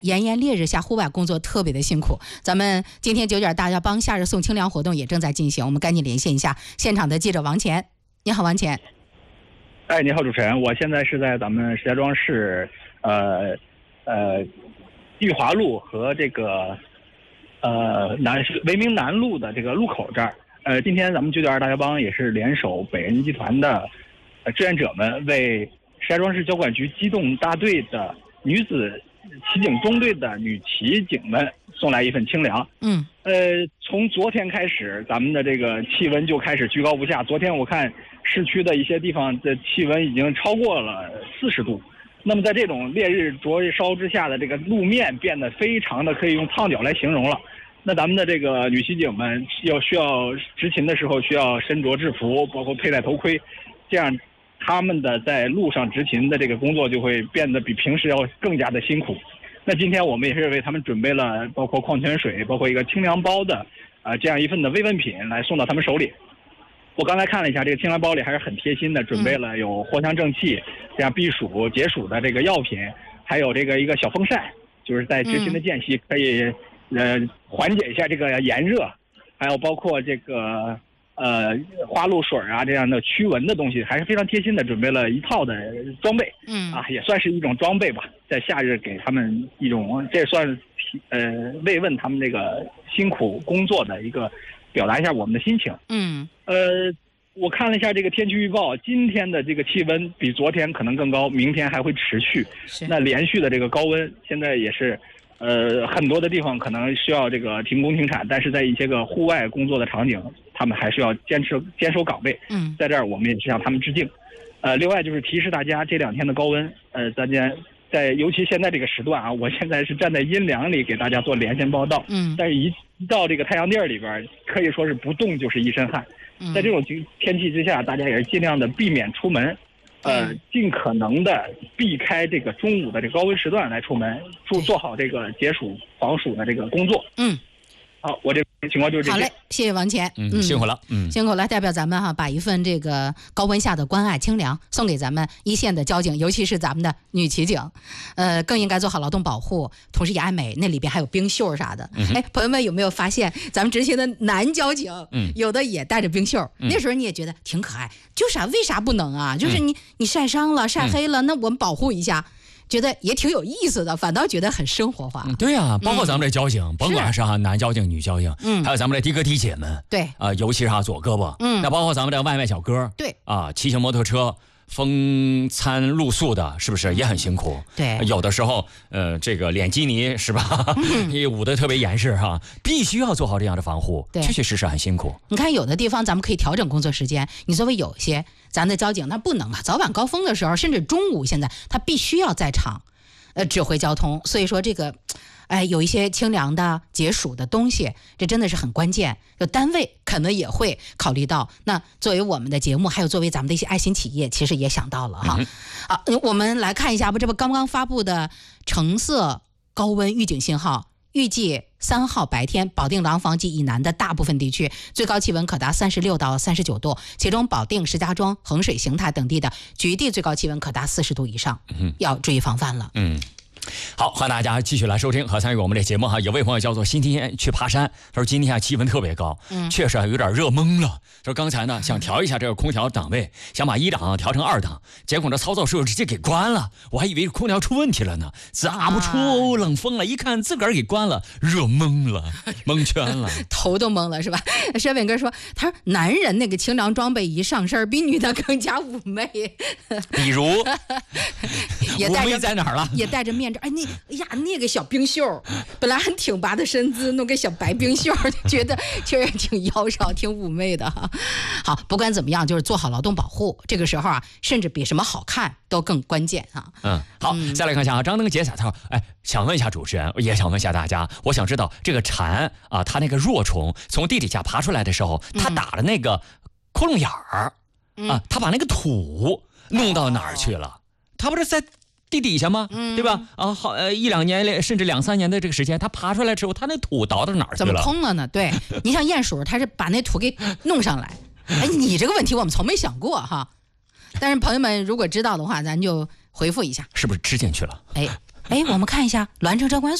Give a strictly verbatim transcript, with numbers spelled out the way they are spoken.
炎炎烈日下户外工作特别的辛苦。咱们今天九点大家帮夏日送清凉活动也正在进行，我们赶紧连线一下现场的记者王乾。你好，王乾。 哎，你好，主持人，我现在是在咱们石家庄市呃呃裕华路和这个呃南维明南路的这个路口这儿。呃，今天咱们九点二大家帮也是联手北人集团的呃志愿者们，为石家庄市交管局机动大队的女子骑警中队的女骑警们送来一份清凉。 嗯， 呃，从昨天开始，咱们的这个气温就开始居高不下。昨天我看市区的一些地方的气温已经超过了四十度。那么在这种烈日灼烧之下的这个路面变得非常的可以用烫脚来形容了。那咱们的这个女骑警们要需要执勤的时候需要身着制服，包括佩戴头盔，这样他们的在路上执勤的这个工作就会变得比平时要更加的辛苦。那今天我们也是为他们准备了包括矿泉水，包括一个清凉包的啊、呃、这样一份的慰问品来送到他们手里。我刚才看了一下，这个清凉包里还是很贴心的，准备了有藿香正气这样避暑解暑的这个药品，还有这个一个小风扇，就是在执勤的间隙可以呃缓解一下这个炎热，还有包括这个呃花露水啊这样的驱蚊的东西，还是非常贴心的准备了一套的装备。 嗯啊，也算是一种装备吧，在夏日给他们一种，这算是呃慰问他们这个辛苦工作的一个表达一下我们的心情。 嗯， 呃，我看了一下这个天气预报，今天的这个气温比昨天可能更高，明天还会持续。那连续的这个高温，现在也是。呃，很多的地方可能需要这个停工停产，但是在一些个户外工作的场景，他们还是要坚持坚守岗位。 嗯， 在这儿我们也是向他们致敬。呃，另外就是提示大家，这两天的高温，呃，大家在尤其现在这个时段啊，我现在是站在阴凉里给大家做连线报道。 嗯， 但是一一到这个太阳地儿里边，可以说是不动就是一身汗。 嗯， 在这种天气之下，大家也是尽量的避免出门。呃，尽可能的避开这个中午的这个高温时段来出门，做做好这个解暑防暑的这个工作。 嗯， 好，我这情况就是这些。 好嘞，谢谢王乾。 嗯，辛苦了。嗯， 辛苦了，代表咱们哈，把一份这个高温下的关爱清凉送给咱们一线的交警，尤其是咱们的女骑警。呃，更应该做好劳动保护，同时也爱美。那里边还有冰袖啥的。 嗯、 哎，朋友们有没有发现，咱们执勤的男交警， 嗯， 有的也带着冰袖、嗯？那时候你也觉得挺可爱，就是啊，为啥不能啊？就是你、嗯、你晒伤了、晒黑了，那我们保护一下。觉得也挺有意思的，反倒觉得很生活化。 嗯、对呀、啊，包括咱们这交警，嗯、甭管是哈男交警、女交警， 嗯， 还有咱们这的哥的姐们， 对啊、呃，尤其是哈左胳膊， 嗯， 那包括咱们这外卖小哥， 对啊，骑行摩托车、风餐露宿的，是不是也很辛苦？ 对， 有的时候，呃，这个脸基尼是吧？也、嗯、捂得特别严实哈，必须要做好这样的防护， 对， 确确实实很辛苦。 你看，有的地方咱们可以调整工作时间，你作为有些咱的交警，他不能啊，早晚高峰的时候，甚至中午，现在他必须要在场。呃，指挥交通，所以说这个，哎，有一些清凉的解暑的东西，这真的是很关键。就单位可能也会考虑到，那作为我们的节目，还有作为咱们的一些爱心企业，其实也想到了哈。 嗯、 好，我们来看一下吧，这不刚刚发布的橙色高温预警信号，预计三号白天，保定廊坊及以南的大部分地区最高气温可达三十六到三十九度，其中保定、石家庄、衡水、邢台等地的局地最高气温可达四十度以上， 嗯， 要注意防范了。 嗯。好，欢迎大家继续来收听和参与我们这节目哈。有位朋友叫做今天去爬山，他说今天啊气温特别高， 嗯， 确实有点热懵了。说刚才呢想调一下这个空调档位，想把一档调成二档，结果这操作室直接给关了，我还以为空调出问题了呢，咋不出冷风了？一看自个儿给关了，热懵了，蒙圈了， 头都懵了是吧？沈伟哥说，他说男人那个清凉装备一上身，比女的更加妩媚。 比如，妩媚在哪儿了？ 也带着面。哎，那哎呀，那个小冰袖，本来很挺拔的身姿，弄个小白冰袖，觉得确实挺妖娆、挺妩媚的哈。好，不管怎么样，就是做好劳动保护，这个时候啊，甚至比什么好看都更关键啊。 嗯，好，嗯、再来看一下啊，张灯结彩，他说，哎，想问一下主持人，也想问一下大家，我想知道这个蝉啊，它那个若虫从地底下爬出来的时候，它打的那个窟窿眼儿、嗯、啊，它把那个土弄到哪儿去了？它不是在地底下吗？ 嗯， 对吧？啊，好，呃，一两年甚至两三年的这个时间，它爬出来之后，它那土倒到哪儿去了？ 怎么空了呢？对，你像鼹鼠，它是把那土给弄上来。哎，你这个问题我们从没想过哈。但是朋友们如果知道的话，咱就回复一下， 是不是吃进去了？ 哎， 哎，我们看一下栾城车管所。